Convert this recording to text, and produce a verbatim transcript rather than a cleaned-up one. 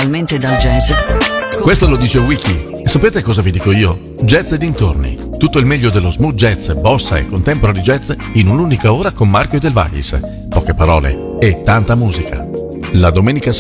totalmente dal jazz. Questo lo dice Wiki. E sapete cosa vi dico io? Jazz e dintorni. Tutto il meglio dello smooth jazz, bossa e contemporary jazz in un'unica ora con Marco e Del Vais. Poche parole e tanta musica. La domenica